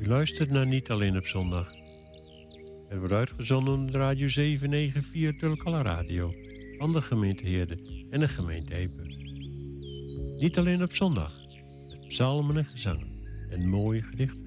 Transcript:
U luistert naar Niet Alleen op Zondag. Het wordt uitgezonden op de Radio 794 Tulkala Radio van de gemeente Heerde en de gemeente Epe. Niet alleen op zondag, met psalmen en gezangen en mooie gedichten.